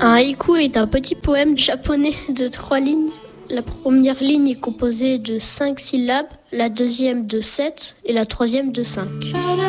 Un haïku est un petit poème japonais de 3 lignes. La première ligne est composée de 5 syllabes, la deuxième de 7 et la troisième de 5.